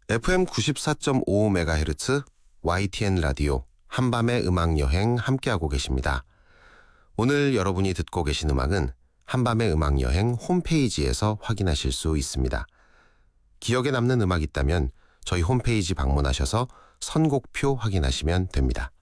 FM 94.5MHz YTN 라디오 한밤의 음악여행 함께하고 계십니다. 오늘 여러분이 듣고 계신 음악은 한밤의 음악여행 홈페이지에서 확인하실 수 있습니다. 기억에 남는 음악 있다면 저희 홈페이지 방문하셔서 선곡표 확인하시면 됩니다.